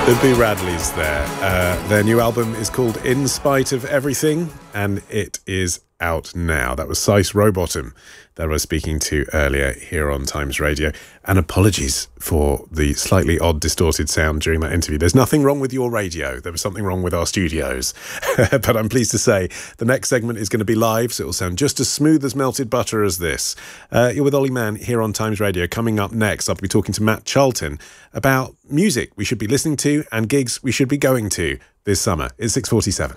The Boo Radleys there. Their new album is called In Spite of Everything, and it is out now. That was Sice Rowbottom that I was speaking to earlier here on Times Radio. And apologies for the slightly odd, distorted sound during that interview. There's nothing wrong with your radio. There was something wrong with our studios. But I'm pleased to say the next segment is going to be live, so it will sound just as smooth as melted butter as this. You're with Ollie Mann here on Times Radio. Coming up next, I'll be talking to Matt Charlton about music we should be listening to and gigs we should be going to this summer. It's 6:47.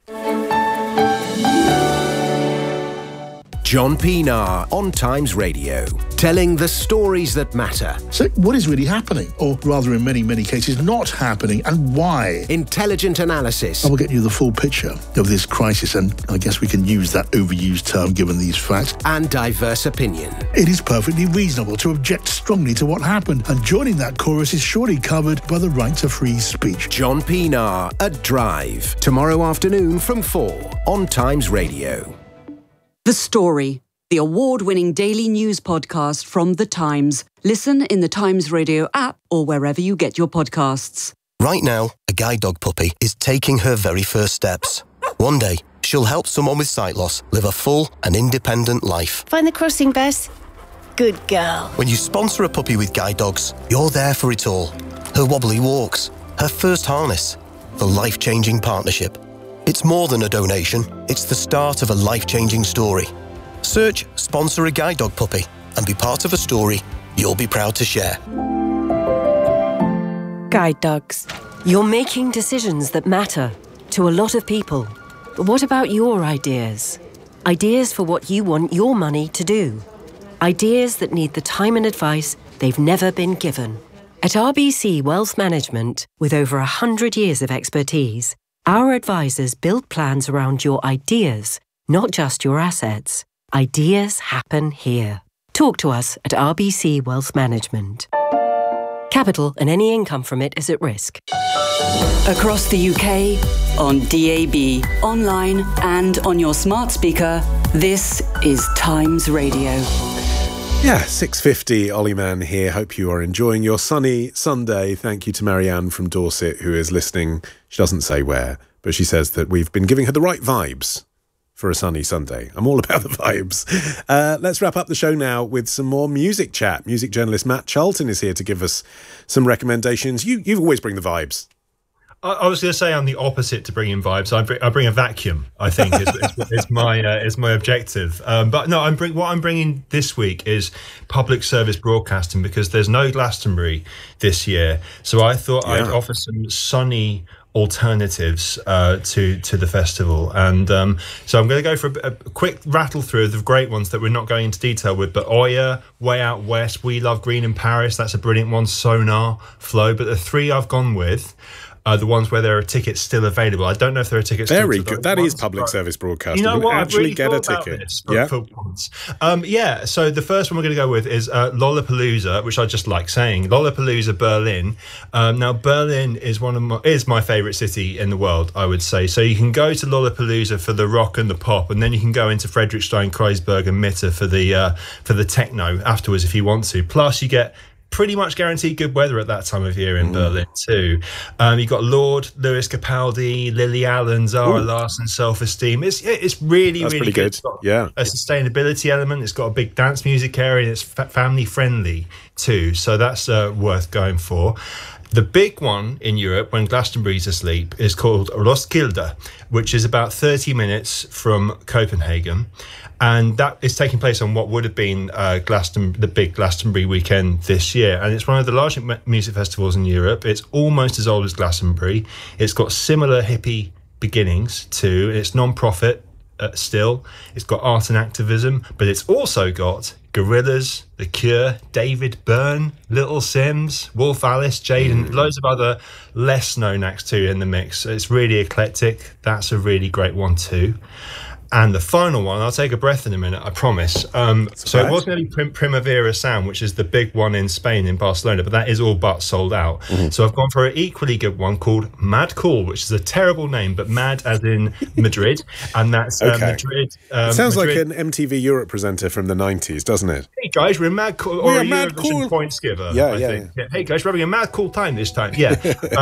John Pienaar on Times Radio, telling the stories that matter. So what is really happening? Or rather, in many, many cases, not happening, and why? Intelligent analysis. I will get you the full picture of this crisis, and I guess we can use that overused term given these facts. And diverse opinion. It is perfectly reasonable to object strongly to what happened, and joining that chorus is surely covered by the right to free speech. John Pienaar at Drive, tomorrow afternoon from 4 on Times Radio. The Story, the award-winning daily news podcast from The Times. Listen in the Times Radio app or wherever you get your podcasts. Right now, a guide dog puppy is taking her very first steps. One day, she'll help someone with sight loss live a full and independent life. Find the crossing, Bess. Good girl. When you sponsor a puppy with guide dogs, you're there for it all. Her wobbly walks, her first harness, the life-changing partnership. It's more than a donation, it's the start of a life-changing story. Search Sponsor a Guide Dog Puppy and be part of a story you'll be proud to share. Guide dogs. You're making decisions that matter to a lot of people. But what about your ideas? Ideas for what you want your money to do. Ideas that need the time and advice they've never been given. At RBC Wealth Management, with over 100 years of expertise, our advisors build plans around your ideas, not just your assets. Ideas happen here. Talk to us at RBC Wealth Management. Capital and any income from it is at risk. Across the UK, on DAB, online and on your smart speaker, this is Times Radio. Yeah, 6:50, Ollie Mann here. Hope you are enjoying your sunny Sunday. Thank you to Marianne from Dorset, who is listening. She doesn't say where, but she says that we've been giving her the right vibes for a sunny Sunday. I'm all about the vibes. Let's wrap up the show now with some more music chat. Music journalist Matt Charlton is here to give us some recommendations. You always bring the vibes. I was going to say I'm the opposite to bringing vibes. I bring a vacuum, I think, is my objective. But no, what I'm bringing this week is public service broadcasting, because there's no Glastonbury this year. So I thought I'd offer some sunny alternatives to the festival, and so I'm going to go for a quick rattle through of the great ones that we're not going into detail with. But Oya, Way Out West, We Love Green in Paris, that's a brilliant one. Sonar, Flow. But the three I've gone with are the ones where there are tickets still available. I don't know if there are tickets. Very good. That is public service broadcasting. You know what? Actually, really get a ticket. For once. So the first one we're going to go with is Lollapalooza, which I just like saying. Lollapalooza Berlin. Now Berlin is my favourite city in the world, I would say. So you can go to Lollapalooza for the rock and the pop, and then you can go into Friedrichstein, Kreuzberg, and Mitte for the techno afterwards if you want to. Plus, you get pretty much guaranteed good weather at that time of year in Berlin too. You've got Lord, Lewis Capaldi, Lily Allen, Zara Larsson, Self-Esteem. It's really good. It's got a sustainability element. It's got a big dance music area, and it's family friendly too. So that's worth going for. The big one in Europe when Glastonbury's asleep is called Roskilde, which is about 30 minutes from Copenhagen. And that is taking place on what would have been the big Glastonbury weekend this year. And it's one of the largest music festivals in Europe. It's almost as old as Glastonbury. It's got similar hippie beginnings too. It's non-profit still. It's got art and activism, but it's also got Gorillaz, The Cure, David Byrne, Little Sims, Wolf Alice, Jade, and loads of other less known acts too in the mix. It's really eclectic. That's a really great one too. And the final one, I'll take a breath in a minute, I promise. So it was going to be Primavera Sound, which is the big one in Spain, in Barcelona, but that is all but sold out. So I've gone for an equally good one called Mad Cool, which is a terrible name, but mad as in Madrid. And that's Madrid. It sounds Madrid. like an MTV Europe presenter from the 90s, doesn't it? Hey guys, we're Mad Cool, or a Eurovision points giver. Yeah, I think. Hey guys, we're having a mad cool time this time. Yeah.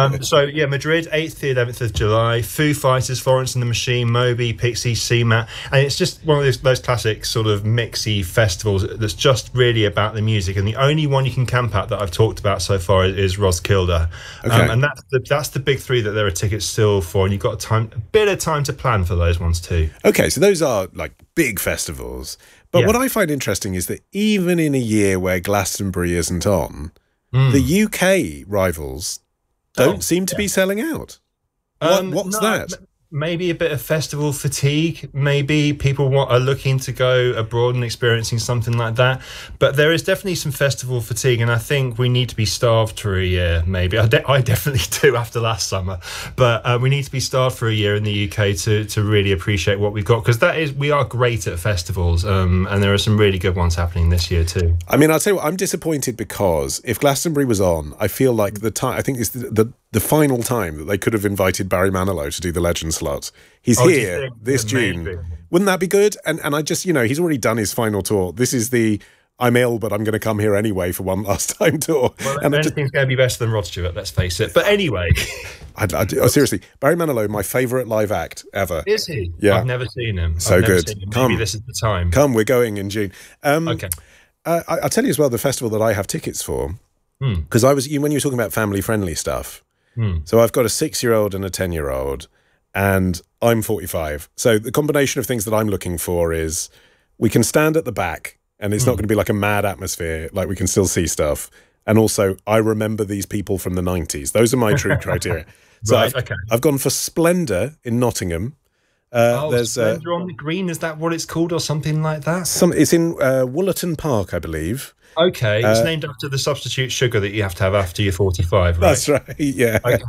Madrid, 8th to 11th of July. Foo Fighters, Florence and the Machine, Moby, Pixie, CMAT, and it's just one of those classic sort of mixy festivals that's just really about the music. And the only one you can camp at that I've talked about so far is Roskilde, and that's the big three that there are tickets still for, and you've got a bit of time to plan for those ones too. Okay, so those are like big festivals. But what I find interesting is that even in a year where Glastonbury isn't on, the UK rivals don't seem to be selling out. What's that? Maybe a bit of festival fatigue. Maybe people are looking to go abroad and experiencing something like that. But there is definitely some festival fatigue, and I think we need to be starved for a year. Maybe I definitely do after last summer. But we need to be starved for a year in the UK to really appreciate what we've got, because we are great at festivals, and there are some really good ones happening this year too. I mean, I'll tell you what, I'm disappointed because if Glastonbury was on, I feel like I think it's the final time that they could have invited Barry Manilow to do the Legend slot. He's here this June. Wouldn't that be good? And I just, he's already done his final tour. This is the I'm ill, but I'm going to come here anyway for one last time tour. Well, and anything's going to be better than Rod Stewart, let's face it. But anyway. Seriously, Barry Manilow, my favourite live act ever. Is he? Yeah. I've never seen him. So good. Maybe this is the time. Come, we're going in June. Okay. I'll tell you as well, the festival that I have tickets for, because when you were talking about family-friendly stuff, so I've got a 6-year-old and a 10-year-old, and I'm 45. So the combination of things that I'm looking for is we can stand at the back, and it's not going to be like a mad atmosphere, like we can still see stuff. And also, I remember these people from the 90s. Those are my true criteria. So I've gone for Splendour in Nottingham. There's Splendour on the Green, is that what it's called, or something like that? It's in Woollerton Park, I believe. Okay, it's named after the substitute sugar that you have to have after you're 45, right? That's right, yeah. Okay.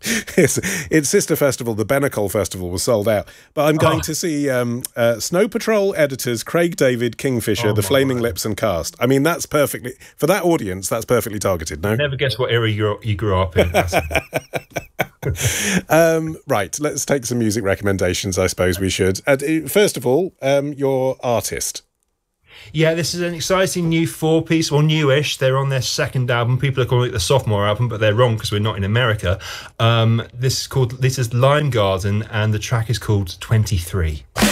Its sister festival, the Benacol Festival, was sold out. But I'm going to see Snow Patrol editors Craig David, Kingfisher, The Flaming Lips and Cast. I mean, that's perfectly... For that audience, that's perfectly targeted, no? Never guess what era you grew up in. Right, let's take some music recommendations, I suppose we should. First of all, your artist. Yeah, this is an exciting new 4-piece, or newish. They're on their second album. People are calling it the sophomore album, but they're wrong because we're not in America. This is Lime Garden, and the track is called 23.